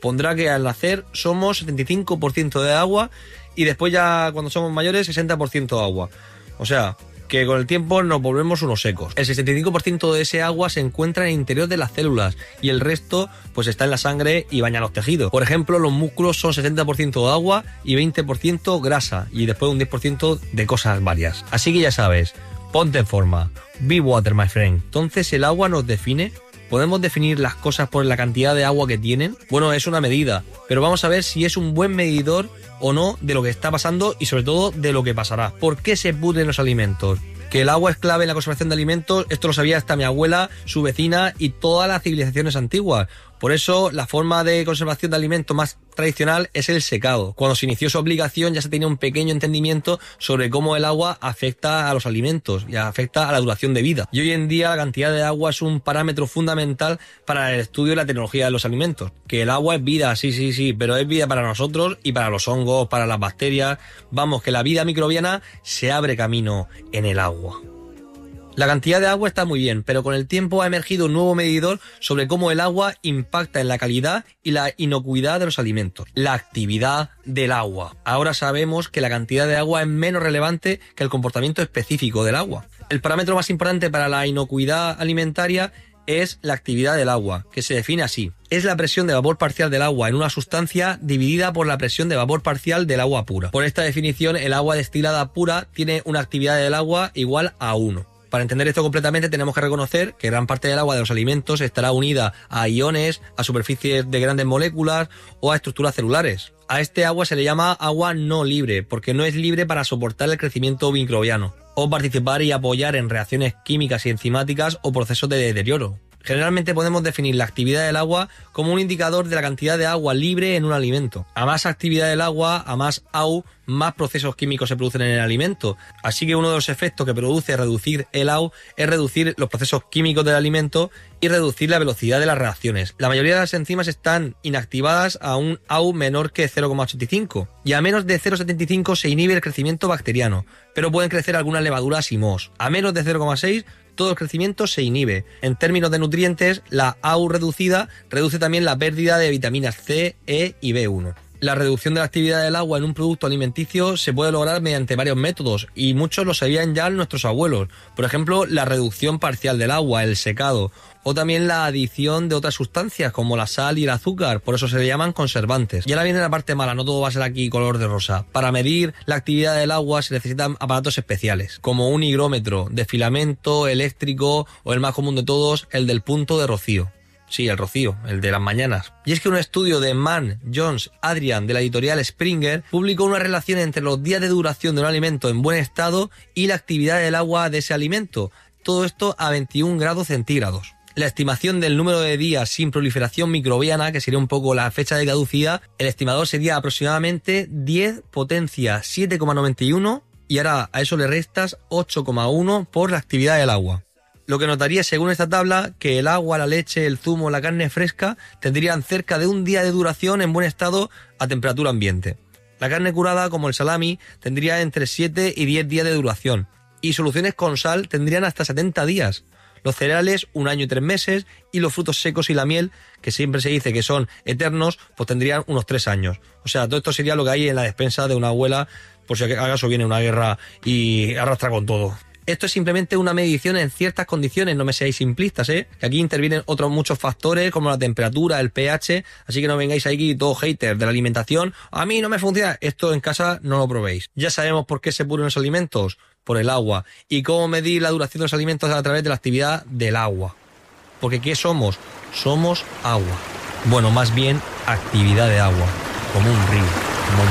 pondrá que al nacer somos 75% de agua y después ya cuando somos mayores 60% agua. O sea, que con el tiempo nos volvemos unos secos. El 65% de ese agua se encuentra en el interior de las células y el resto pues está en la sangre y baña los tejidos. Por ejemplo, los músculos son 60% agua y 20% grasa y después un 10% de cosas varias. Así que ya sabes, ponte en forma. Be water, my friend. Entonces, ¿el agua nos define? ¿Podemos definir las cosas por la cantidad de agua que tienen? Bueno, es una medida, pero vamos a ver si es un buen medidor o no de lo que está pasando y sobre todo de lo que pasará. ¿Por qué se pudren los alimentos? Que el agua es clave en la conservación de alimentos, esto lo sabía hasta mi abuela, su vecina y todas las civilizaciones antiguas. Por eso, la forma de conservación de alimentos más tradicional es el secado. Cuando se inició su aplicación ya se tenía un pequeño entendimiento sobre cómo el agua afecta a los alimentos y afecta a la duración de vida. Y hoy en día la cantidad de agua es un parámetro fundamental para el estudio de la tecnología de los alimentos. Que el agua es vida, sí, pero es vida para nosotros y para los hongos, para las bacterias. Vamos, que la vida microbiana se abre camino en el agua. La cantidad de agua está muy bien, pero con el tiempo ha emergido un nuevo medidor sobre cómo el agua impacta en la calidad y la inocuidad de los alimentos. La actividad del agua. Ahora sabemos que la cantidad de agua es menos relevante que el comportamiento específico del agua. El parámetro más importante para la inocuidad alimentaria es la actividad del agua, que se define así. Es la presión de vapor parcial del agua en una sustancia dividida por la presión de vapor parcial del agua pura. Por esta definición, el agua destilada pura tiene una actividad del agua igual a 1. Para entender esto completamente tenemos que reconocer que gran parte del agua de los alimentos estará unida a iones, a superficies de grandes moléculas o a estructuras celulares. A este agua se le llama agua no libre, porque no es libre para soportar el crecimiento microbiano o participar y apoyar en reacciones químicas y enzimáticas o procesos de deterioro. Generalmente podemos definir la actividad del agua como un indicador de la cantidad de agua libre en un alimento. A más actividad del agua, a más AU, más procesos químicos se producen en el alimento. Así que uno de los efectos que produce reducir el AU es reducir los procesos químicos del alimento y reducir la velocidad de las reacciones. La mayoría de las enzimas están inactivadas a un AU menor que 0,85 y a menos de 0,75 se inhibe el crecimiento bacteriano, pero pueden crecer algunas levaduras y mohos. A menos de 0,6 todo el crecimiento se inhibe. En términos de nutrientes, la AU reducida reduce también la pérdida de vitaminas C, E y B1. La reducción de la actividad del agua en un producto alimenticio se puede lograr mediante varios métodos y muchos lo sabían ya nuestros abuelos. Por ejemplo, la reducción parcial del agua, el secado, o también la adición de otras sustancias como la sal y el azúcar, por eso se le llaman conservantes. Y ahora viene la parte mala, no todo va a ser aquí color de rosa. Para medir la actividad del agua se necesitan aparatos especiales, como un higrómetro de filamento eléctrico o el más común de todos, el del punto de rocío. Sí, el rocío, el de las mañanas. Y es que un estudio de Mann, Jones, Adrian de la editorial Springer publicó una relación entre los días de duración de un alimento en buen estado y la actividad del agua de ese alimento. Todo esto a 21 grados centígrados. La estimación del número de días sin proliferación microbiana, que sería un poco la fecha de caducidad, el estimador sería aproximadamente 10 potencia 7,91 y ahora a eso le restas 8,1 por la actividad del agua. Lo que notaría según esta tabla que el agua, la leche, el zumo, la carne fresca tendrían cerca de un día de duración en buen estado a temperatura ambiente. La carne curada, como el salami, tendría entre 7 y 10 días de duración y soluciones con sal tendrían hasta 70 días. Los cereales 1 año y 3 meses y los frutos secos y la miel, que siempre se dice que son eternos, pues tendrían unos 3 años. O sea, todo esto sería lo que hay en la despensa de una abuela por si acaso viene una guerra y arrastra con todo. Esto es simplemente una medición en ciertas condiciones, no me seáis simplistas, que aquí intervienen otros muchos factores como la temperatura, el pH, así que no vengáis aquí todos haters de la alimentación. A mí no me funciona, esto en casa no lo probéis. Ya sabemos por qué se pudren los alimentos, por el agua. Y cómo medir la duración de los alimentos a través de la actividad del agua. Porque ¿qué somos? Somos agua. Bueno, más bien actividad de agua, como un río.